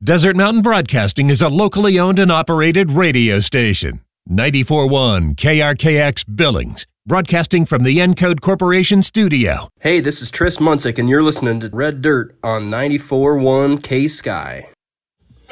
Desert Mountain Broadcasting is a locally owned and operated radio station. 94.1 KRKX Billings, broadcasting from the Encode Corporation studio. Hey, this is Tris Munsick, and you're listening to Red Dirt on 94.1 K-Sky.